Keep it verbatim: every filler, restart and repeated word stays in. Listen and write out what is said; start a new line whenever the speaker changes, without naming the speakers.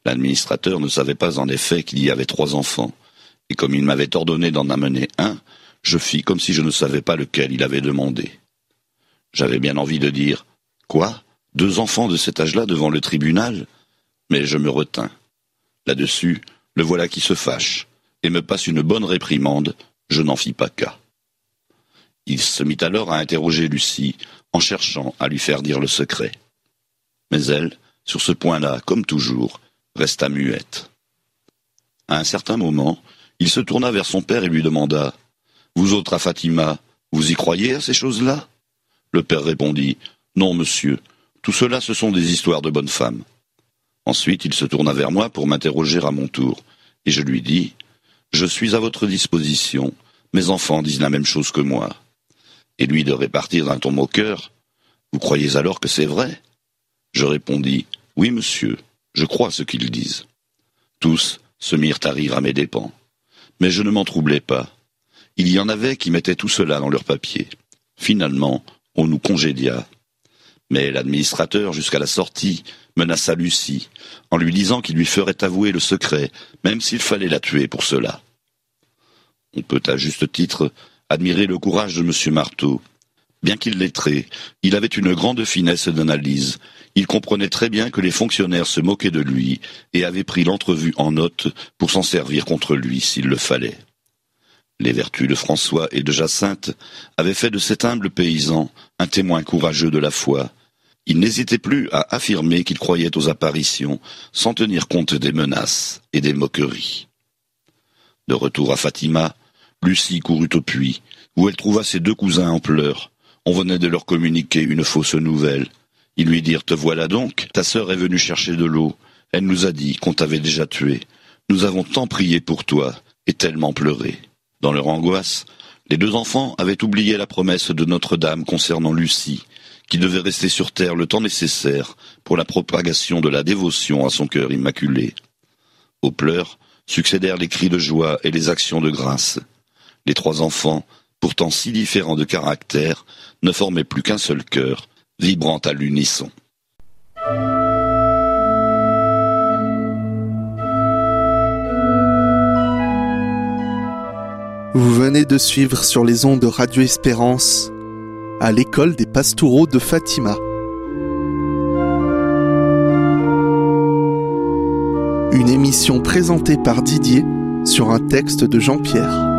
L'administrateur ne savait pas en effet qu'il y avait trois enfants, et comme il m'avait ordonné d'en amener un, je fis comme si je ne savais pas lequel il avait demandé. J'avais bien envie de dire « Quoi ? Deux enfants de cet âge-là devant le tribunal ?» Mais je me retins. Là-dessus, le voilà qui se fâche, et me passe une bonne réprimande, je n'en fis pas cas. Il se mit alors à interroger Lucie, en cherchant à lui faire dire le secret. Mais elle, sur ce point-là, comme toujours, resta muette. À un certain moment, il se tourna vers son père et lui demanda « Vous autres à Fatima, vous y croyez à ces choses-là » Le père répondit « Non, monsieur, tout cela ce sont des histoires de bonnes femmes. » Ensuite, il se tourna vers moi pour m'interroger à mon tour, et je lui dis « Je suis à votre disposition, mes enfants disent la même chose que moi. » Et lui de répartir d'un ton moqueur « Vous croyez alors que c'est vrai ?» Je répondis « Oui, monsieur, je crois ce qu'ils disent. » Tous se mirent à rire à mes dépens. Mais je ne m'en troublais pas. Il y en avait qui mettaient tout cela dans leurs papiers. Finalement, on nous congédia. Mais l'administrateur, jusqu'à la sortie, menaça Lucie, en lui disant qu'il lui ferait avouer le secret, même s'il fallait la tuer pour cela. On peut à juste titre admirer le courage de monsieur Marteau. Bien qu'il lettré, il avait une grande finesse d'analyse. Il comprenait très bien que les fonctionnaires se moquaient de lui et avaient pris l'entrevue en note pour s'en servir contre lui s'il le fallait. Les vertus de François et de Jacinthe avaient fait de cet humble paysan un témoin courageux de la foi. Il n'hésitait plus à affirmer qu'il croyait aux apparitions, sans tenir compte des menaces et des moqueries. De retour à Fatima, Lucie courut au puits, où elle trouva ses deux cousins en pleurs. On venait de leur communiquer une fausse nouvelle. Ils lui dirent « Te voilà donc, ta sœur est venue chercher de l'eau. Elle nous a dit qu'on t'avait déjà tué. Nous avons tant prié pour toi et tellement pleuré. » Dans leur angoisse, les deux enfants avaient oublié la promesse de Notre-Dame concernant Lucie, qui devait rester sur terre le temps nécessaire pour la propagation de la dévotion à son cœur immaculé. Aux pleurs succédèrent les cris de joie et les actions de grâce. Les trois enfants, pourtant si différents de caractère, ne formaient plus qu'un seul cœur, vibrant à l'unisson.
Vous venez de suivre sur les ondes de Radio Espérance à l'école des Pastoureaux de Fatima. Une émission présentée par Didier sur un texte de Jean-Pierre.